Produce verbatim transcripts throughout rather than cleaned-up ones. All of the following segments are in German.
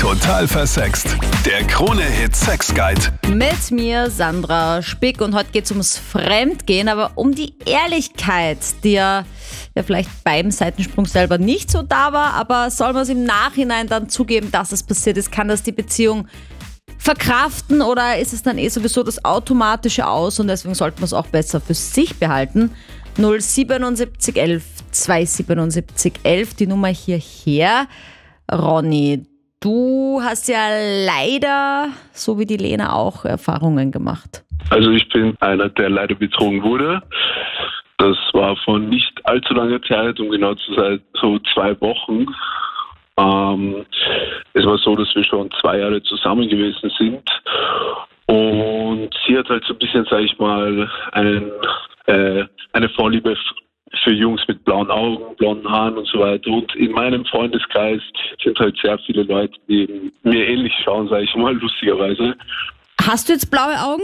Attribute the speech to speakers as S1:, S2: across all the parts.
S1: Total versext. Der Krone-Hit Sex Guide.
S2: Mit mir, Sandra Spick, und heute geht es ums Fremdgehen, aber um die Ehrlichkeit, die ja, ja vielleicht beim Seitensprung selber nicht so da war, aber soll man es im Nachhinein dann zugeben, dass es passiert ist? Kann das die Beziehung verkraften oder ist es dann eh sowieso das Automatische aus und deswegen sollte man es auch besser für sich behalten? null siebenundsiebzig elf zweihundertsiebenundsiebzig elf, die Nummer hierher. Ronny, du hast ja leider, so wie die Lena auch, Erfahrungen gemacht.
S3: Also ich bin einer, der leider betrogen wurde. Das war vor nicht allzu langer Zeit, um genau zu sein, so zwei Wochen. Ähm, es war so, dass wir schon zwei Jahre zusammen gewesen sind. Und sie hat halt so ein bisschen, sag ich mal, einen, äh, eine Vorliebe für Jungs mit blauen Augen, blonden Haaren und so weiter. Und in meinem Freundeskreis sind halt sehr viele Leute, die mir ähnlich schauen, sage ich mal, lustigerweise.
S2: Hast du jetzt blaue Augen?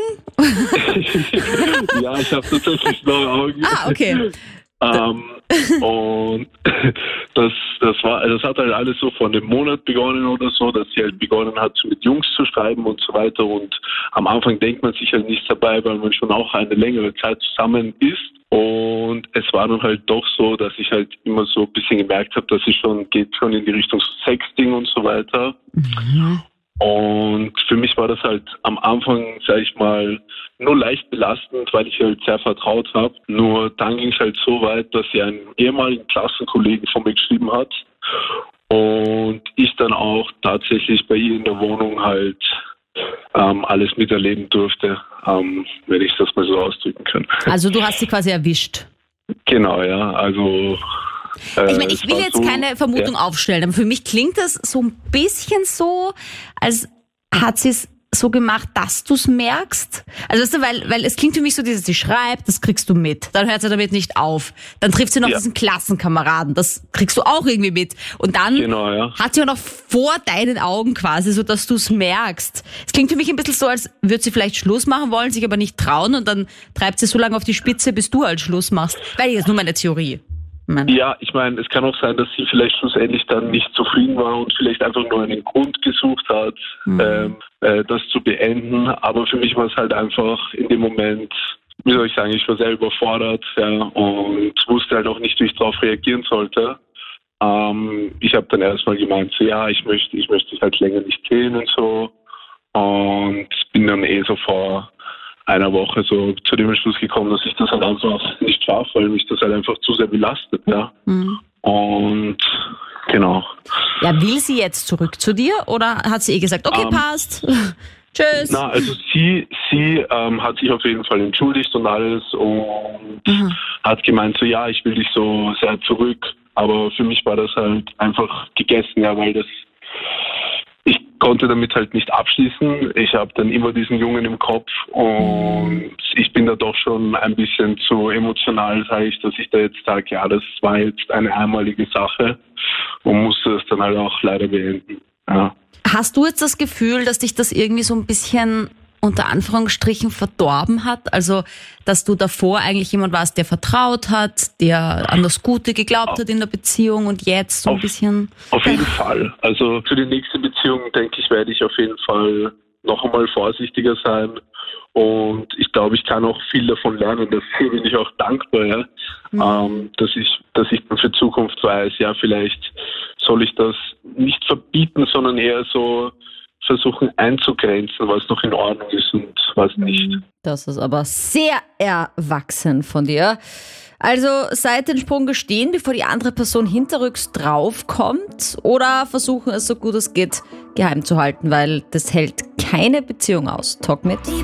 S3: Ja, ich habe tatsächlich blaue Augen.
S2: Ah, okay.
S3: ähm, und das, das war, das hat halt alles so vor einem Monat begonnen oder so, dass sie halt begonnen hat, mit Jungs zu schreiben und so weiter. Und am Anfang denkt man sich halt nichts dabei, weil man schon auch eine längere Zeit zusammen ist. Und es war dann halt doch so, dass ich halt immer so ein bisschen gemerkt habe, dass es schon geht schon in die Richtung Sexting und so weiter. Mhm. Und für mich war das halt am Anfang, sag ich mal, nur leicht belastend, weil ich halt sehr vertraut habe. Nur dann ging es halt so weit, dass sie einen ehemaligen Klassenkollegen von mir geschrieben hat und ich dann auch tatsächlich bei ihr in der Wohnung halt ähm, alles miterleben durfte, ähm, wenn ich das mal so ausdrücken kann.
S2: Also du hast sie quasi erwischt?
S3: Genau, ja, also...
S2: Ich meine, ich will jetzt
S3: so,
S2: keine Vermutung
S3: ja.
S2: aufstellen, aber für mich klingt das so ein bisschen so, als hat sie es so gemacht, dass du es merkst. Also weißt du, weil, weil es klingt für mich so, dass sie schreibt, das kriegst du mit. Dann hört sie damit nicht auf. Dann trifft sie noch
S3: ja.
S2: diesen Klassenkameraden, das kriegst du auch irgendwie mit. Und dann
S3: genau, ja.
S2: hat sie auch noch vor deinen Augen quasi, so dass du es merkst. Es klingt für mich ein bisschen so, als würde sie vielleicht Schluss machen wollen, sich aber nicht trauen und dann treibt sie so lange auf die Spitze, bis du halt Schluss machst. Weil das ist nur meine Theorie. Meine.
S3: Ja, ich meine, es kann auch sein, dass sie vielleicht schlussendlich dann nicht zufrieden war und vielleicht einfach nur einen Grund gesucht hat, mhm. ähm, äh, das zu beenden. Aber für mich war es halt einfach in dem Moment, wie soll ich sagen, ich war sehr überfordert, ja, und wusste halt auch nicht, wie ich darauf reagieren sollte. Ähm, ich habe dann erstmal gemeint, so ja, ich möchte, ich möchte dich halt länger nicht sehen und so. Und bin dann eh so vor einer Woche so zu dem Entschluss gekommen, dass ich das halt einfach nicht schaffe, weil mich das halt einfach zu sehr belastet, ja. Mhm. Und genau.
S2: Ja, will sie jetzt zurück zu dir oder hat sie eh gesagt, okay, ähm, passt, tschüss?
S3: Na, also sie, sie ähm, hat sich auf jeden Fall entschuldigt und alles und mhm. hat gemeint so, ja, ich will dich so sehr zurück, aber für mich war das halt einfach gegessen, ja, weil das ich konnte damit halt nicht abschließen. Ich habe dann immer diesen Jungen im Kopf und ich bin da doch schon ein bisschen zu emotional, sage ich, dass ich da jetzt sage, ja, das war jetzt eine einmalige Sache und musste es dann halt auch leider beenden. Ja.
S2: Hast du jetzt das Gefühl, dass dich das irgendwie so ein bisschen unter Anführungsstrichen verdorben hat? Also, dass du davor eigentlich jemand warst, der vertraut hat, der an das Gute geglaubt hat in der Beziehung und jetzt so ein
S3: auf,
S2: bisschen...
S3: Auf jeden Fall. Also für die nächste Beziehung, denke ich, werde ich auf jeden Fall noch einmal vorsichtiger sein. Und ich glaube, ich kann auch viel davon lernen. Dafür bin ich auch dankbar, ja? mhm. ähm, dass ich, dass ich dann für Zukunft weiß, ja, vielleicht soll ich das nicht verbieten, sondern eher so versuchen einzugrenzen, was noch in Ordnung ist und was nicht.
S2: Das ist aber sehr erwachsen von dir. Also Seitensprung gestehen, bevor die andere Person hinterrücks draufkommt, oder versuchen es so gut es geht geheim zu halten, weil das hält keine Beziehung aus. Talk mit